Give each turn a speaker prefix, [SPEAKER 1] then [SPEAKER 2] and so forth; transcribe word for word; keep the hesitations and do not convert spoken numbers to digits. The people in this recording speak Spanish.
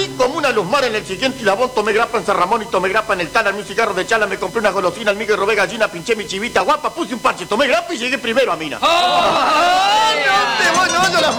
[SPEAKER 1] Salí como una luz mar en el siguiente Labón, tomé grapa en San Ramón y tomé grapa en el Tala, un cigarro de chala, me compré una golosina, al Miguel robé gallina, pinché mi chivita guapa, puse un parche, tomé grapa y llegué primero a Mina.
[SPEAKER 2] ¡Oh!
[SPEAKER 1] ¡Ah, no te voy, no, yo las